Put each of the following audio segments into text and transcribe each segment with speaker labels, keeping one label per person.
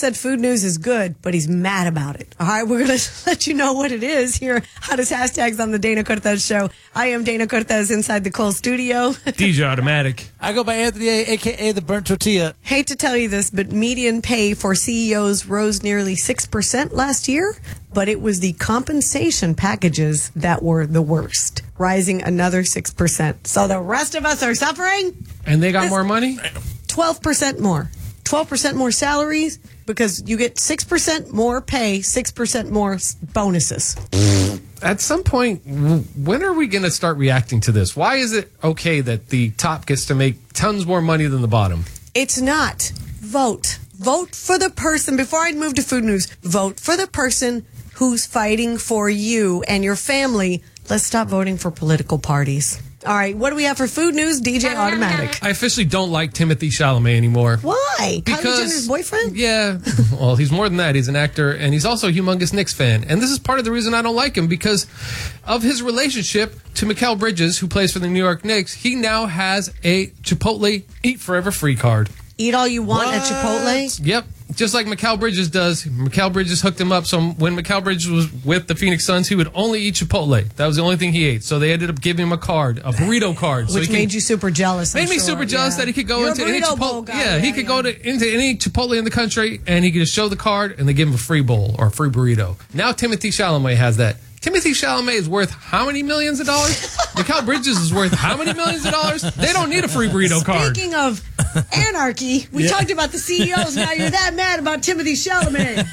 Speaker 1: said food news is good, but he's mad about it. All right, we're going to let you know what it is here. Hottest hashtags on the Dana Cortez Show. I am Dana Cortez inside the Cole studio.
Speaker 2: DJ Automatic.
Speaker 3: I go by Anthony A, a.k.a. the Burnt Tortilla.
Speaker 1: Hate to tell you this, but median pay for CEOs rose nearly 6% last year, but it was the compensation packages that were the worst, rising another 6%. So the rest of us are suffering.
Speaker 2: And they got more money?
Speaker 1: 12% more. 12% more salaries because you get 6% more pay, 6% more bonuses.
Speaker 2: At some point, when are we going to start reacting to this? Why is it okay that the top gets to make tons more money than the bottom?
Speaker 1: It's not. Vote. Vote for the person. Before I move to food news, vote for the person who's fighting for you and your family. Let's stop voting for political parties. All right, what do we have for food news? DJ Automatic.
Speaker 2: I officially don't like Timothée Chalamet anymore.
Speaker 1: Why? Kylie Jenner's boyfriend?
Speaker 2: Yeah. Well, he's more than that. He's an actor, and he's also a humongous Knicks fan. And this is part of the reason I don't like him, because of his relationship to Mikal Bridges, who plays for the New York Knicks. He now has a Chipotle Eat Forever free card.
Speaker 1: Eat all you want at Chipotle?
Speaker 2: Yep. Just like Mikal Bridges does. Mikal Bridges hooked him up. So when Mikal Bridges was with the Phoenix Suns, he would only eat Chipotle. That was the only thing he ate. So they ended up giving him a card, a burrito card.
Speaker 1: Which made you super jealous.
Speaker 2: Made me super jealous that he could go into any Chipotle. He could go into any Chipotle in the country, and he could just show the card, and they give him a free bowl or a free burrito. Now Timothée Chalamet has that. Timothée Chalamet is worth how many millions of dollars? Mikal Bridges is worth how many millions of dollars? They don't need a free burrito card.
Speaker 1: Speaking of anarchy, we talked about the CEOs. Now you're that mad about Timothée Chalamet.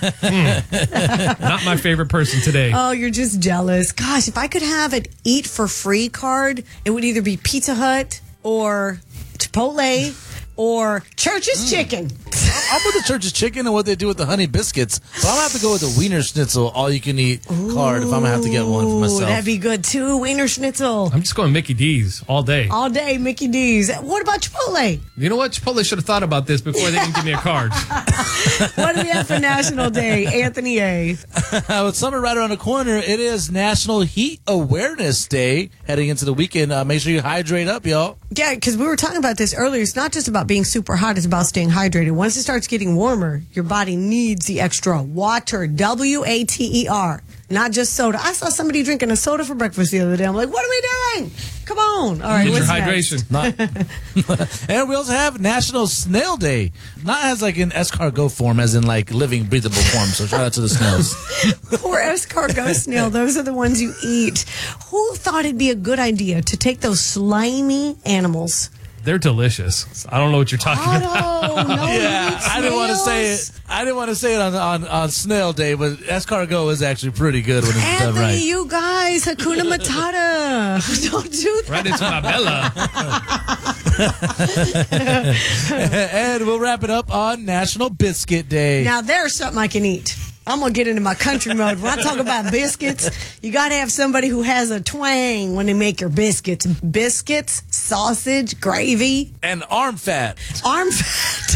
Speaker 2: Not my favorite person today.
Speaker 1: Oh, you're just jealous. Gosh, if I could have an eat for free card, it would either be Pizza Hut or Chipotle or Church's Chicken.
Speaker 3: I'm with the Church's Chicken and what they do with the honey biscuits. But I'm going to have to go with the Wiener Schnitzel all-you-can-eat card if I'm going to have to get one for myself.
Speaker 1: That'd be good, too. Wiener Schnitzel.
Speaker 2: I'm just going Mickey D's all day.
Speaker 1: All day, Mickey D's. What about Chipotle?
Speaker 2: You know what? Chipotle should have thought about this before they didn't give me a card.
Speaker 1: What do we have for National Day? Anthony A.
Speaker 3: With summer right around the corner, it is National Heat Awareness Day. Heading into the weekend, make sure you hydrate up, y'all.
Speaker 1: Yeah, because we were talking about this earlier. It's not just about being super hot. It's about staying hydrated. Once it starts getting warmer, your body needs the extra water. W-A-T-E-R. Not just soda. I saw somebody drinking a soda for breakfast the other day. I'm like, what are we doing? Come on. All right,
Speaker 2: get your
Speaker 1: what's
Speaker 2: hydration.
Speaker 3: And we also have National Snail Day. Not as like an escargot form, as in like living, breathable form. So shout out to the snails.
Speaker 1: Poor escargot snail. Those are the ones you eat. Who thought it'd be a good idea to take those slimy animals?
Speaker 2: They're delicious. I don't know what you're talking about.
Speaker 1: No,
Speaker 3: Yeah, I didn't want to say it. I didn't want to say it on Snail Day, but escargot is actually pretty good when it's done
Speaker 1: Anthony,
Speaker 3: right.
Speaker 1: you guys, Hakuna Matata. Don't do that.
Speaker 2: Right into my bella.
Speaker 3: And we'll wrap it up on National Biscuit Day.
Speaker 1: Now, there's something I can eat. I'm going to get into my country mode. When I talk about biscuits, you got to have somebody who has a twang when they make your biscuits. Biscuits, sausage, gravy.
Speaker 3: And arm fat.
Speaker 1: Arm fat.